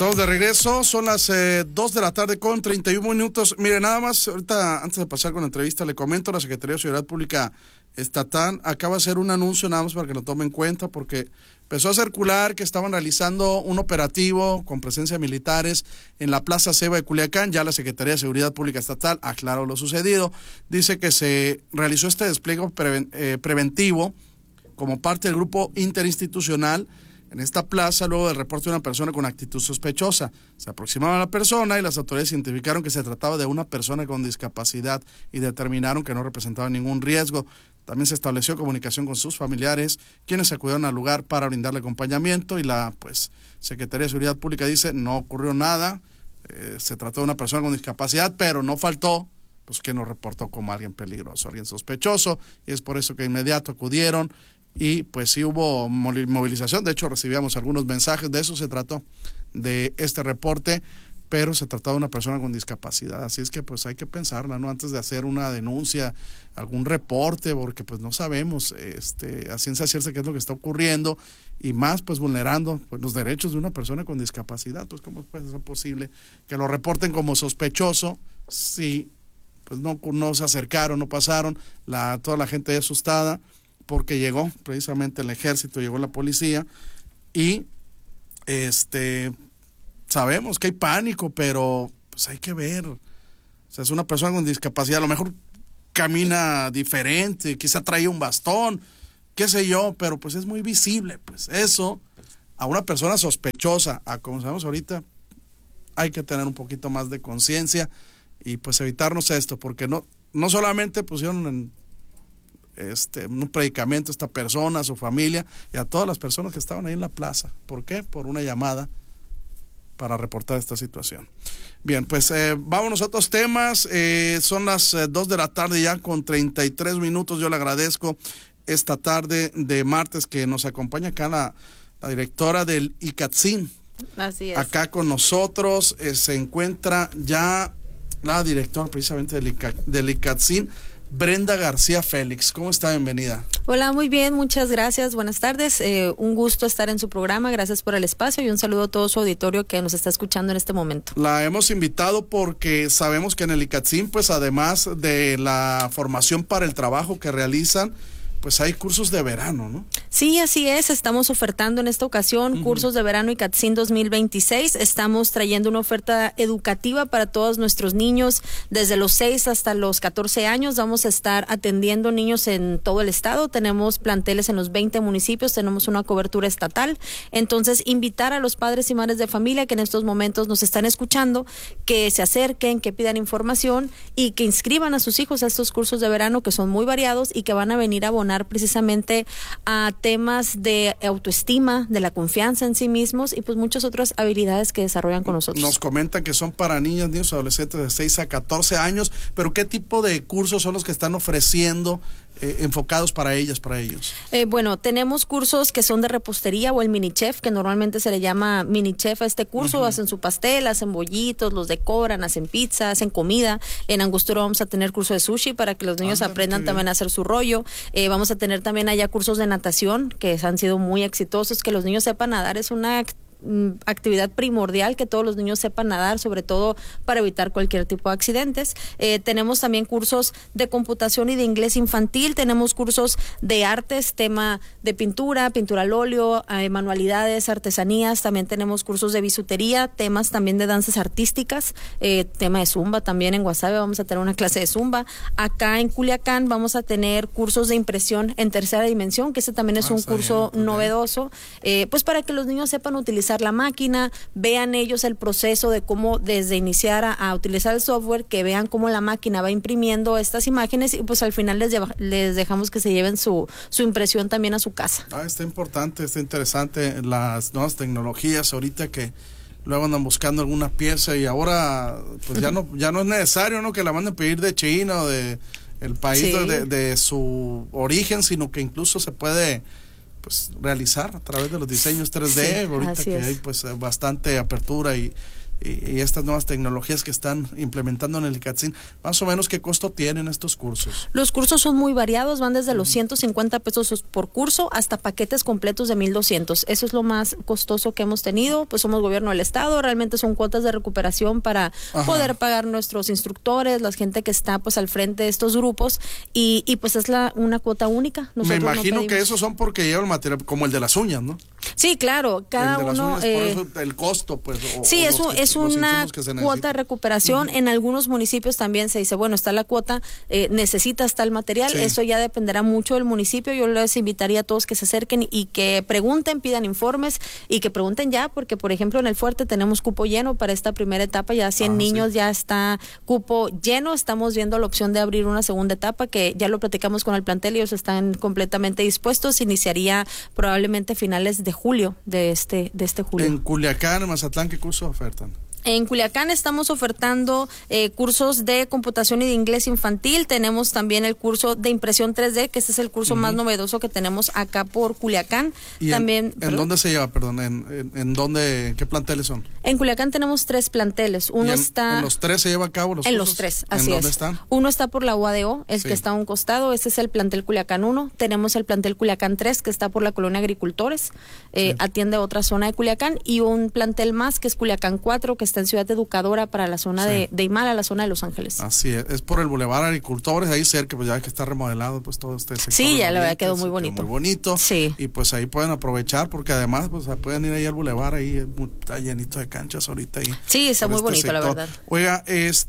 Estamos de regreso, son las 2 de la tarde con 31 minutos. Mire, nada más, ahorita antes de pasar con la entrevista, le comento, la Secretaría de Seguridad Pública Estatal acaba de hacer un anuncio, nada más para que lo tomen en cuenta, porque empezó a circular que estaban realizando un operativo con presencia de militares en la Plaza Ceiba de Culiacán. Ya la Secretaría de Seguridad Pública Estatal aclaró lo sucedido. Dice que se realizó este despliegue preventivo como parte del grupo interinstitucional en esta plaza, luego del reporte de una persona con actitud sospechosa. Se aproximaron a la persona y las autoridades identificaron que se trataba de una persona con discapacidad y determinaron que no representaba ningún riesgo. También se estableció comunicación con sus familiares, quienes acudieron al lugar para brindarle acompañamiento, y la Secretaría de Seguridad Pública dice no ocurrió nada, se trató de una persona con discapacidad, pero no faltó que nos reportó como alguien peligroso, alguien sospechoso, y es por eso que de inmediato acudieron. Y sí hubo movilización. De hecho recibíamos algunos mensajes, de eso se trató, de este reporte, pero se trataba de una persona con discapacidad, así es que hay que pensarla, ¿no? Antes de hacer una denuncia, algún reporte, porque no sabemos a ciencia cierta qué es lo que está ocurriendo, y más vulnerando los derechos de una persona con discapacidad. ¿Cómo puede ser posible que lo reporten como sospechoso si no se acercaron, no pasaron, toda la gente asustada? Porque llegó precisamente el ejército, llegó la policía, y sabemos que hay pánico, pero hay que ver. O sea, es una persona con discapacidad, a lo mejor camina diferente, quizá trae un bastón, qué sé yo, pero es muy visible, eso, a una persona sospechosa, como sabemos ahorita, hay que tener un poquito más de conciencia y evitarnos esto, porque no solamente pusieron en un predicamento a esta persona, a su familia y a todas las personas que estaban ahí en la plaza. ¿Por qué? Por una llamada para reportar esta situación. Bien, vámonos a otros temas. Son las 2 de la tarde ya con 33 minutos. Yo le agradezco esta tarde de martes que nos acompaña acá la directora del ICATSIN. Así es. Acá con nosotros se encuentra ya la directora precisamente del ICATSIN, Brenda García Félix. ¿Cómo está? Bienvenida. Hola, muy bien, muchas gracias, buenas tardes, un gusto estar en su programa, gracias por el espacio y un saludo a todo su auditorio que nos está escuchando en este momento. La hemos invitado porque sabemos que en el ICATSIN, además de la formación para el trabajo que realizan, hay cursos de verano, ¿no? Sí, así es, estamos ofertando en esta ocasión cursos de verano ICATSIN 2026, estamos trayendo una oferta educativa para todos nuestros niños, desde los 6 hasta los 14 años, vamos a estar atendiendo niños en todo el estado, tenemos planteles en los 20 municipios, tenemos una cobertura estatal, entonces invitar a los padres y madres de familia que en estos momentos nos están escuchando, que se acerquen, que pidan información y que inscriban a sus hijos a estos cursos de verano que son muy variados y que van a venir a abonar precisamente a temas de autoestima, de la confianza en sí mismos y muchas otras habilidades que desarrollan con nosotros. Nos comentan que son para niños, adolescentes de 6 a 14 años, pero ¿qué tipo de cursos son los que están ofreciendo enfocados para ellas, para ellos? Bueno, tenemos cursos que son de repostería o el mini chef, que normalmente se le llama mini chef a este curso. Hacen su pastel, hacen bollitos, los decoran, hacen pizza, hacen comida. En Angostura vamos a tener curso de sushi para que los niños aprendan también a hacer su rollo. Vamos a tener también allá cursos de natación que han sido muy exitosos, que los niños sepan nadar es una actividad primordial, que todos los niños sepan nadar, sobre todo para evitar cualquier tipo de accidentes. Tenemos también cursos de computación y de inglés infantil, tenemos cursos de artes, tema de pintura al óleo, manualidades, artesanías, también tenemos cursos de bisutería, temas también de danzas artísticas, tema de zumba también. En Guasave vamos a tener una clase de zumba. Acá en Culiacán vamos a tener cursos de impresión en tercera dimensión, que ese también es un curso novedoso, para que los niños sepan utilizar la máquina, vean ellos el proceso de cómo desde iniciar a utilizar el software, que vean cómo la máquina va imprimiendo estas imágenes y al final les dejamos que se lleven su impresión también a su casa. Está importante, está interesante las nuevas tecnologías ahorita que luego andan buscando alguna pieza y ahora ya no es necesario, ¿no?, que la manden a pedir de China o de el país de su origen, sino que incluso se puede realizar a través de los diseños 3D, ahorita que hay bastante apertura y y estas nuevas tecnologías que están implementando en el ICATSIN, más o menos, ¿qué costo tienen estos cursos? Los cursos son muy variados, van desde los 150 pesos por curso hasta paquetes completos de 1,200. Eso es lo más costoso que hemos tenido, pues somos gobierno del estado, realmente son cuotas de recuperación para poder pagar nuestros instructores, la gente que está pues al frente de estos grupos, y pues es una cuota única. Me imagino que esos son porque lleva el material, como el de las uñas, ¿no? Sí, claro, cada uno... por eso el costo, pues... Sí, es una cuota de recuperación. En algunos municipios también se dice, bueno, está la cuota, necesitas tal material, eso ya dependerá mucho del municipio. Yo les invitaría a todos que se acerquen y que pregunten, pidan informes y que pregunten ya, porque por ejemplo en el Fuerte tenemos cupo lleno para esta primera etapa, ya 100 niños, ya está cupo lleno. Estamos viendo la opción de abrir una segunda etapa, que ya lo platicamos con el plantel y ellos están completamente dispuestos. Iniciaría probablemente finales de julio de este julio. En Culiacán, en Mazatlán, ¿qué curso ofertan? En Culiacán estamos ofertando cursos de computación y de inglés infantil. Tenemos también el curso de impresión 3D, que este es el curso más novedoso que tenemos acá por Culiacán. ¿Y también, ¿en dónde se lleva, perdón? ¿En dónde, qué planteles son? En Culiacán tenemos 3 planteles. Uno está... ¿En los 3 se lleva a cabo los cursos? En los 3, así es. ¿En dónde están? Uno está por la UADO, que está a un costado. Este es el plantel Culiacán 1. Tenemos el plantel Culiacán 3, que está por la colonia Agricultores. Atiende otra zona de Culiacán. Y un plantel más, que es Culiacán 4, que está en Ciudad Educadora para la zona de Imala, la zona de Los Ángeles. Así es por el Boulevard Agricultores, ahí cerca, pues ya que está remodelado, pues todo este sector. Sí, ya la verdad quedó muy bonito. Muy bonito. Sí. Y pues ahí pueden aprovechar, porque además pues pueden ir ahí al Boulevard, ahí está llenito de canchas ahorita ahí. Sí, está muy bonito, la verdad. Oiga,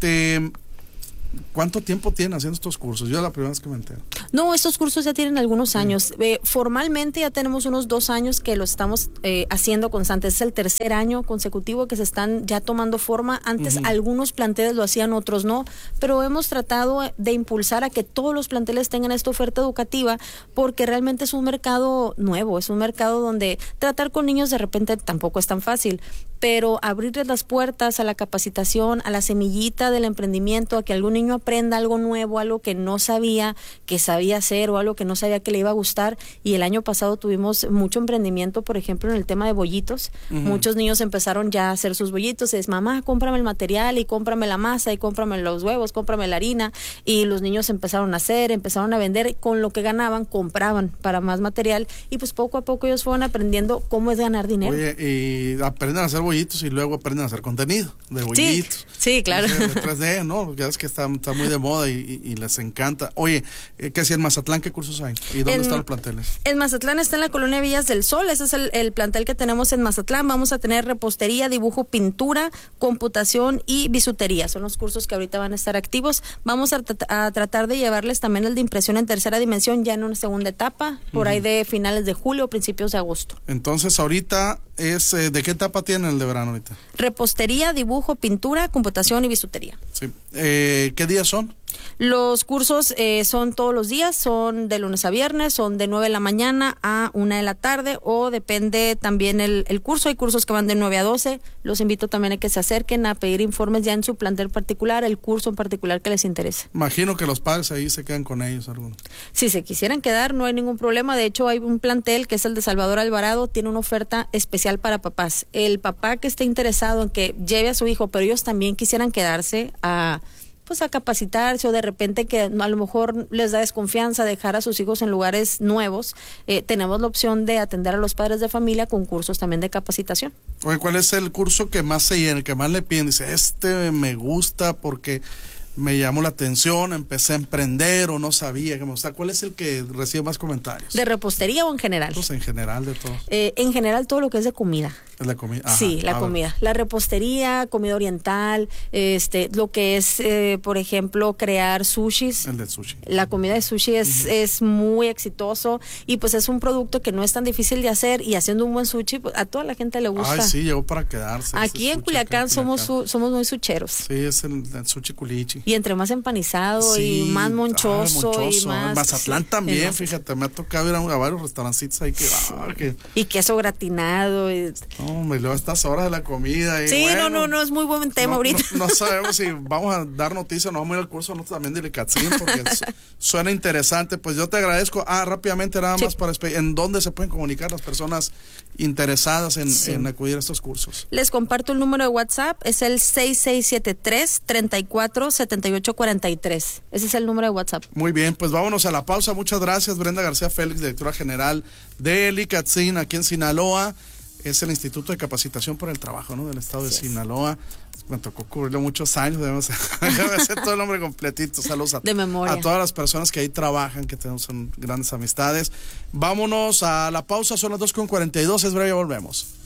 ¿cuánto tiempo tienen haciendo estos cursos? Yo es la primera vez que me entero. No, estos cursos ya tienen algunos años. Formalmente ya tenemos unos 2 años que lo estamos haciendo constante. Es el tercer año consecutivo que se están ya tomando forma. Antes algunos planteles lo hacían, otros no, pero hemos tratado de impulsar a que todos los planteles tengan esta oferta educativa, porque realmente es un mercado nuevo, es un mercado donde tratar con niños de repente tampoco es tan fácil, pero abrirles las puertas a la capacitación, a la semillita del emprendimiento, a que algún niño aprenda algo nuevo, algo que no sabía que sabía hacer o algo que no sabía que le iba a gustar. Y el año pasado tuvimos mucho emprendimiento, por ejemplo, en el tema de bollitos. Muchos niños empezaron ya a hacer sus bollitos. Es, mamá, cómprame el material y cómprame la masa y cómprame los huevos, cómprame la harina. Y los niños empezaron a hacer, empezaron a vender. Con lo que ganaban, compraban para más material. Y pues poco a poco ellos fueron aprendiendo cómo es ganar dinero. Oye, y aprenden a hacer bollitos y luego aprenden a hacer contenido de bollitos. Sí, claro. De 3D, ¿no? Ya es que está muy de moda y les encanta. Oye, ¿qué si en Mazatlán qué cursos hay? ¿Y dónde están los planteles? En Mazatlán está en la colonia Villas del Sol. Ese es el plantel que tenemos en Mazatlán. Vamos a tener repostería, dibujo, pintura, computación y bisutería. Son los cursos que ahorita van a estar activos. Vamos a tratar de llevarles también el de impresión en tercera dimensión ya en una segunda etapa, por ahí de finales de julio o principios de agosto. Entonces ahorita ¿de qué etapa tienen el de verano ahorita? Repostería, dibujo, pintura, computación y bisutería. Sí. ¿Qué días son? Los cursos son todos los días, son de lunes a viernes, son de 9 de la mañana a 1 de la tarde, o depende también el curso. Hay cursos que van de 9 a 12. Los invito también a que se acerquen a pedir informes ya en su plantel particular, el curso en particular que les interese. Imagino que los padres ahí se quedan con ellos algunos. Si se quisieran quedar, no hay ningún problema. De hecho, hay un plantel que es el de Salvador Alvarado, tiene una oferta especial para papás. El papá que esté interesado en que lleve a su hijo, pero ellos también quisieran quedarse a capacitarse, o de repente que a lo mejor les da desconfianza dejar a sus hijos en lugares nuevos, tenemos la opción de atender a los padres de familia con cursos también de capacitación. Oye, ¿cuál es el curso que más se llena, el que más le piden? Dice, me gusta porque me llamó la atención, empecé a emprender o no sabía que me gustaba. ¿Cuál es el que recibe más comentarios? ¿De repostería o en general? Pues en general de todo. En general todo lo que es de comida. Es la comida. Ajá, sí, la comida. La repostería, comida oriental, lo que es, por ejemplo, crear sushis. El del sushi. La comida de sushi es muy exitoso, y pues es un producto que no es tan difícil de hacer, y haciendo un buen sushi, pues, a toda la gente le gusta. Ay, sí, llegó para quedarse. Aquí en Culiacán somos muy sucheros. Sí, es el sushi culichi. Y entre más empanizado y más monchoso. Y más... Mazatlán también, fíjate, me ha tocado ir a varios restaurancitos ahí que... Y queso gratinado. No, y luego a estas horas de la comida. Y sí, bueno, no, es muy buen tema ahorita. No sabemos si vamos a dar noticias, nos vamos a ir al curso nosotros también de Licatzin, porque suena interesante. Pues yo te agradezco. Rápidamente nada más para ¿en dónde se pueden comunicar las personas interesadas en acudir a estos cursos? Les comparto el número de WhatsApp, es el 6673-347843. Ese es el número de WhatsApp. Muy bien, pues vámonos a la pausa. Muchas gracias, Brenda García Félix, directora general de Licatzin aquí en Sinaloa. Es el Instituto de Capacitación por el Trabajo, ¿no? Del estado de Sinaloa. Me tocó cubrirlo muchos años, debe ser todo el nombre completito. Saludos de memoria a todas las personas que ahí trabajan, que tenemos son grandes amistades. Vámonos a la pausa, son las 2:42, es breve, volvemos.